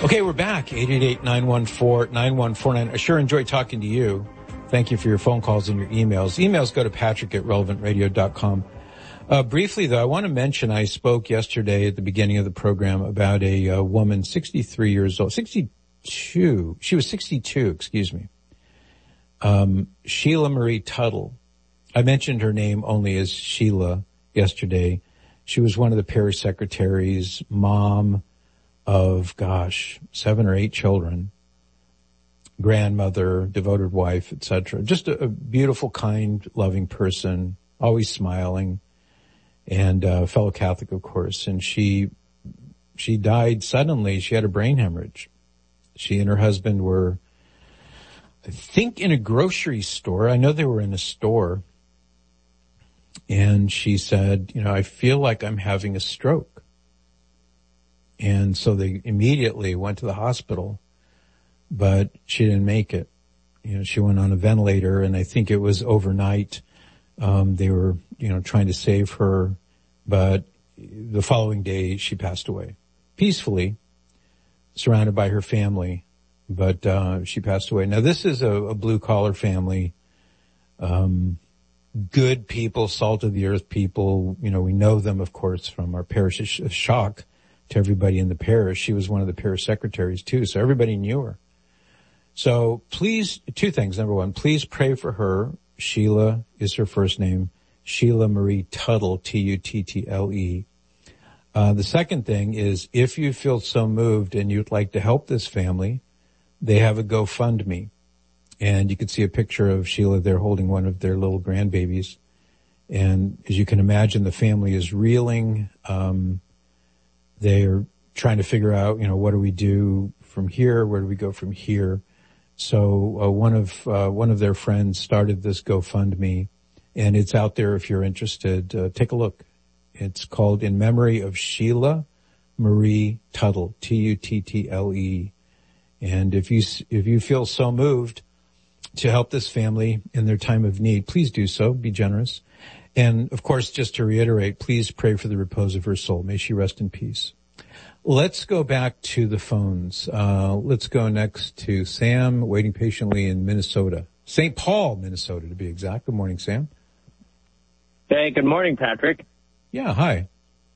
Okay, we're back. 888-914-9149. I sure enjoy talking to you. Thank you for your phone calls and your emails. Emails go to patrick@relevantradio.com. Briefly, though, I want to mention I spoke yesterday at the beginning of the program about a woman, 63 years old, 62. She was 62, excuse me. Sheila Marie Tuttle. I mentioned her name only as Sheila yesterday. She was one of the parish secretaries, mom of, 7 or 8 children, grandmother, devoted wife, etc. Just a beautiful, kind, loving person, always smiling, and fellow Catholic, of course. And she died suddenly. She had a brain hemorrhage. She and her husband were, I think, in a grocery store. I know they were in a store. And she said, I feel like I'm having a stroke. And so they immediately went to the hospital, but she didn't make it. She went on a ventilator, and I think it was overnight. They were, trying to save her, but the following day she passed away peacefully, surrounded by her family, but she passed away. Now, this is a blue-collar family, good people, salt of the earth people. We know them, of course, from our parish. It's a shock to everybody in the parish. She was one of the parish secretaries, too, so everybody knew her. So please, 2 things. Number 1, please pray for her. Sheila is her first name. Sheila Marie Tuttle, Tuttle. The second thing is, if you feel so moved and you'd like to help this family, they have a GoFundMe. And you can see a picture of Sheila there holding one of their little grandbabies. And as you can imagine, the family is reeling. They're trying to figure out, what do we do from here? Where do we go from here? So one of their friends started this GoFundMe, and it's out there if you're interested. Take a look. It's called In Memory of Sheila Marie Tuttle, Tuttle. And if you feel so moved to help this family in their time of need, please do so. Be generous. And of course, just to reiterate, please pray for the repose of her soul. May she rest in peace. Let's go back to the phones. Let's go next to Sam, waiting patiently in Minnesota. St. Paul, Minnesota, to be exact. Good morning, Sam. Hey, good morning, Patrick. Yeah, hi.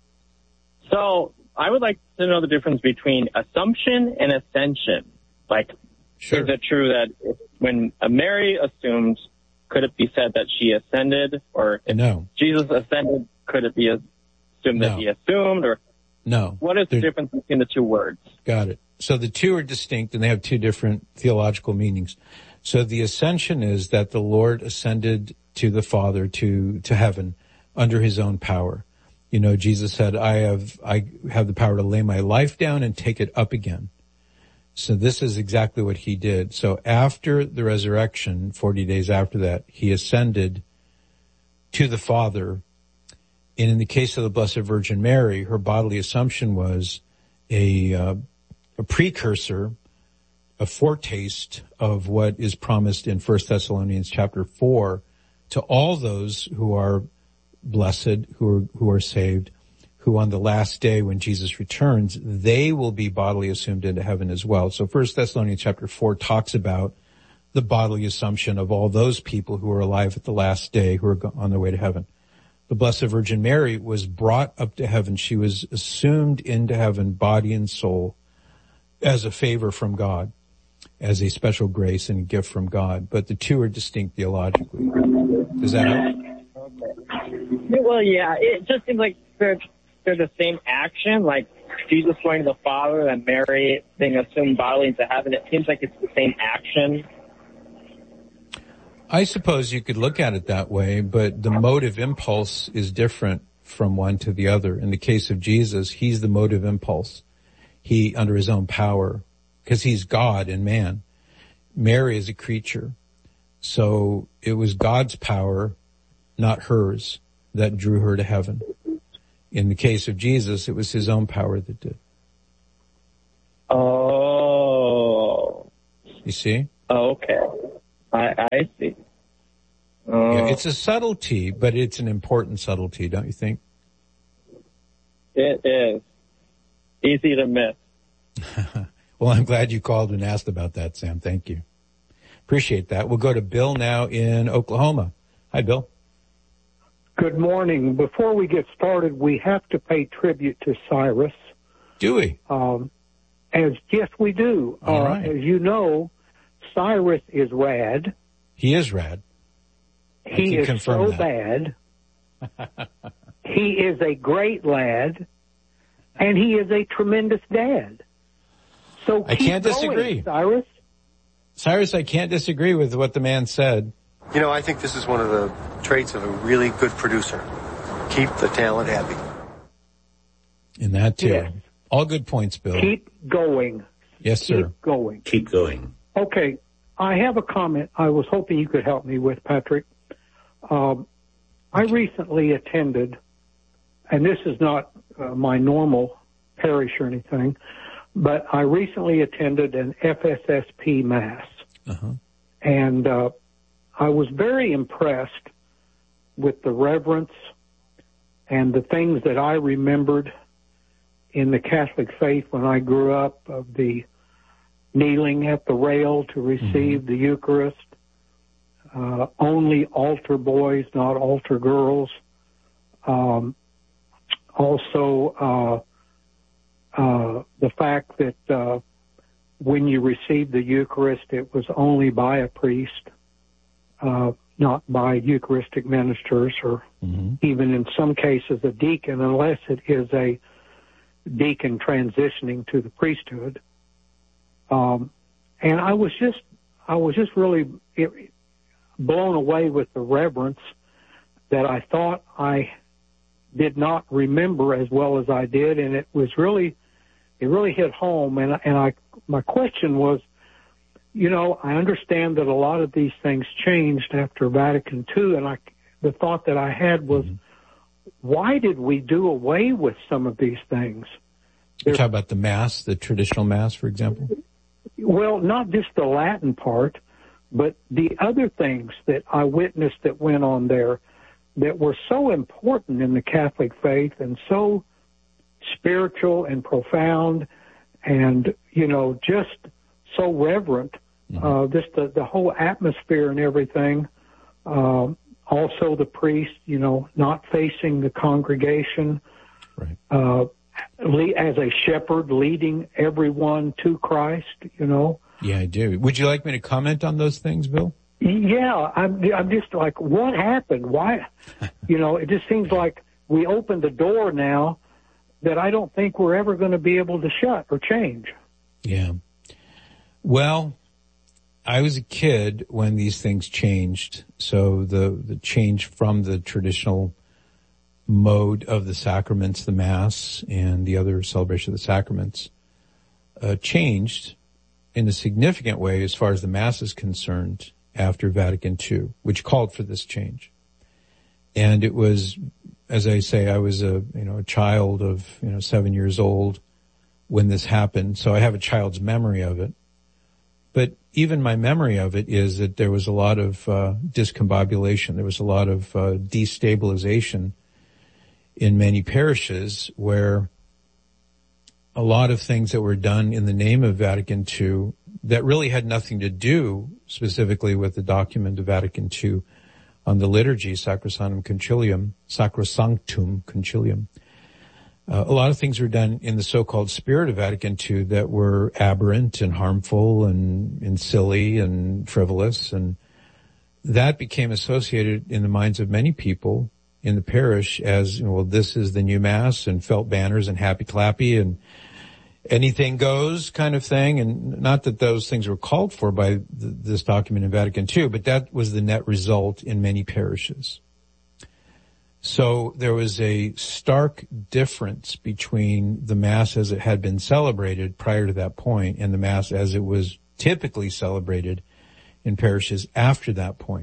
So I would like to know the difference between assumption and ascension. Sure. Is it true that when Mary assumed, could it be said that she ascended? Or if No. Jesus ascended, could it be assumed that he assumed? Or no. What is the difference between the 2 words? Got it. So the 2 are distinct, and they have 2 different theological meanings. So the ascension is that the Lord ascended to the Father, to heaven, under his own power. Jesus said, I have the power to lay my life down and take it up again. So this is exactly what he did. So after the resurrection, 40 days after that, he ascended to the Father. And in the case of the Blessed Virgin Mary, her bodily assumption was a precursor, a foretaste of what is promised in 1 Thessalonians chapter 4 to all those who are blessed, who are saved, who on the last day when Jesus returns, they will be bodily assumed into heaven as well. So 1 Thessalonians chapter 4 talks about the bodily assumption of all those people who are alive at the last day, who are on their way to heaven. The Blessed Virgin Mary was brought up to heaven. She was assumed into heaven, body and soul, as a favor from God, as a special grace and gift from God. But the 2 are distinct theologically. Does that help? Okay. Well, yeah, it just seems like they're the same action, like Jesus going to the Father and Mary being assumed bodily into heaven. It seems like it's the same action. I suppose you could look at it that way, but the motive impulse is different from one to the other. In the case of Jesus, he's the motive impulse. He, under his own power, because he's God and man. Mary is a creature. So it was God's power, not hers, that drew her to heaven. In the case of Jesus, it was his own power that did. Oh. You see? Okay. I see. Yeah, it's a subtlety, but it's an important subtlety, don't you think? It is. Easy to miss. Well, I'm glad you called and asked about that, Sam. Thank you. Appreciate that. We'll go to Bill now in Oklahoma. Hi, Bill. Good morning. Before we get started, we have to pay tribute to Cyrus. Do we? Yes, we do. All right. As you know, Cyrus is rad. He is rad. He is so bad. He is a great lad, and he is a tremendous dad. So I can't disagree, Cyrus. Cyrus, I can't disagree with what the man said. You know, I think this is one of the traits of a really good producer. Keep the talent happy. And that too. Yes. All good points, Bill. Keep going. Yes, sir. Keep going. Keep going. Okay. I have a comment I was hoping you could help me with, Patrick. I recently attended, and this is not my normal parish or anything, but I recently attended an FSSP Mass. Uh-huh. And I was very impressed with the reverence and the things that I remembered in the Catholic faith when I grew up, of the kneeling at the rail to receive the Eucharist, only altar boys, not altar girls. Also, the fact that when you received the Eucharist, it was only by a priest, not by Eucharistic ministers, or even in some cases a deacon, unless it is a deacon transitioning to the priesthood. And I was just really blown away with the reverence that I thought I did not remember as well as I did, and it really hit home. And my question was, you know, I understand that a lot of these things changed after Vatican II, and the thought that I had was, why did we do away with some of these things? You're talking about the Mass, the traditional Mass, for example? Well, not just the Latin part, but the other things that I witnessed that went on there that were so important in the Catholic faith and so spiritual and profound and, you know, just so reverent, just the whole atmosphere and everything. Also the priest, you know, not facing the congregation, right. As a shepherd leading everyone to Christ, you know. Yeah, I do. Would you like me to comment on those things, Bill? Yeah, I'm just like, what happened? Why? You know, it just seems like we opened a door now that I don't think we're ever going to be able to shut or change. Yeah. Well, I was a kid when these things changed. So the change from the traditional mode of the sacraments, the Mass, and the other celebration of the sacraments, changed in a significant way as far as the Mass is concerned after Vatican II, which called for this change. And it was, as I say, I was a child of, 7 years old when this happened. So I have a child's memory of it. But even my memory of it is that there was a lot of discombobulation. There was a lot of destabilization in many parishes, where a lot of things that were done in the name of Vatican II that really had nothing to do specifically with the document of Vatican II on the liturgy, Sacrosanctum Concilium. A lot of things were done in the so-called spirit of Vatican II that were aberrant and harmful and silly and frivolous, and that became associated in the minds of many people in the parish as, well, this is the new Mass, and felt banners and happy clappy and anything goes kind of thing. And not that those things were called for by this document in Vatican II, but that was the net result in many parishes. So there was a stark difference between the Mass as it had been celebrated prior to that point and the Mass as it was typically celebrated in parishes after that point.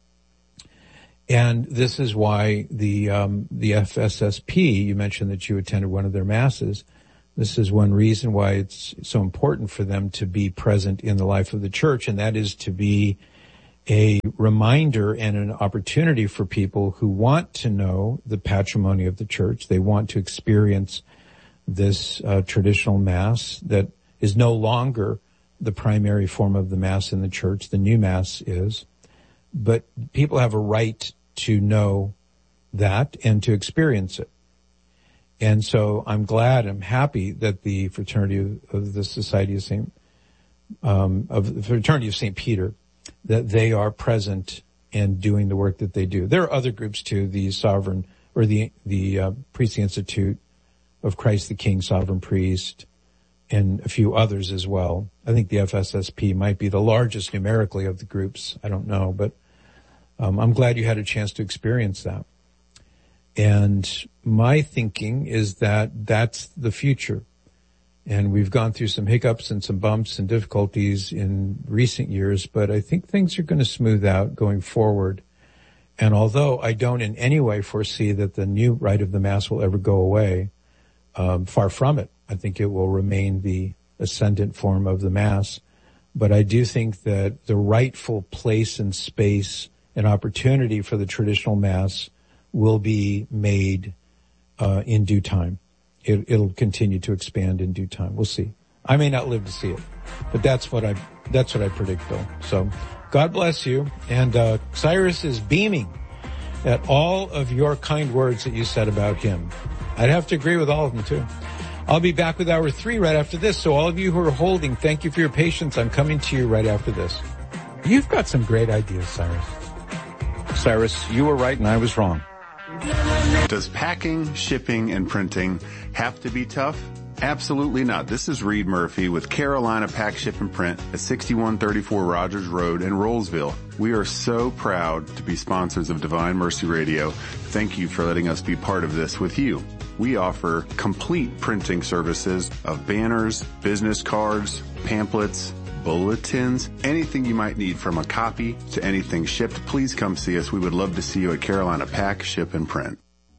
And this is why the FSSP, you mentioned that you attended one of their Masses. This is one reason why it's so important for them to be present in the life of the church, and that is to be a reminder and an opportunity for people who want to know the patrimony of the church. They want to experience this traditional Mass that is no longer the primary form of the Mass in the church. The new Mass is. But people have a right to know that and to experience it. And so I'm happy that the Fraternity of the Society of the Fraternity of St. Peter, that they are present and doing the work that they do. There are other groups too, the Sovereign, or the Priestly Institute of Christ the King, Sovereign Priest, and a few others as well. I think the FSSP might be the largest numerically of the groups. I don't know, but I'm glad you had a chance to experience that. And my thinking is that that's the future. And we've gone through some hiccups and some bumps and difficulties in recent years, but I think things are going to smooth out going forward. And although I don't in any way foresee that the new rite of the Mass will ever go away, far from it. I think it will remain the ascendant form of the Mass. But I do think that the rightful place and space and opportunity for the traditional Mass will be made in due time. It'll continue to expand in due time. We'll see. I may not live to see it, but that's what I predict, Bill. So God bless you. And Cyrus is beaming at all of your kind words that you said about him. I'd have to agree with all of them too. I'll be back with hour 3 right after this. So all of you who are holding, thank you for your patience. I'm coming to you right after this. You've got some great ideas, Cyrus. Cyrus, you were right and I was wrong. Does packing, shipping, and printing have to be tough? Absolutely not. This is Reed Murphy with Carolina Pack, Ship, and Print at 6134 Rogers Road in Rollsville. We are so proud to be sponsors of Divine Mercy Radio. Thank you for letting us be part of this with you. We offer complete printing services of banners, business cards, pamphlets, bulletins, anything you might need from a copy to anything shipped. Please come see us. We would love to see you at Carolina Pack, Ship, and Print.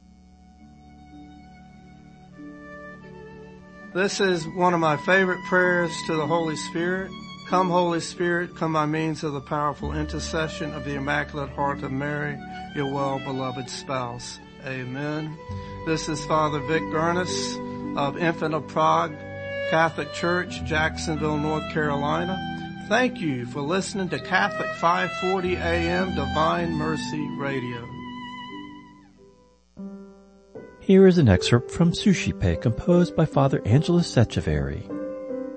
This is one of my favorite prayers to the Holy Spirit. Come, Holy Spirit, come by means of the powerful intercession of the Immaculate Heart of Mary, your well-beloved spouse. Amen. This is Father Vic Gurnis of Infant of Prague Catholic Church, Jacksonville, North Carolina. Thank you for listening to Catholic 540 AM Divine Mercy Radio. Here is an excerpt from Sushi Pay, composed by Father Angelos Echeverry.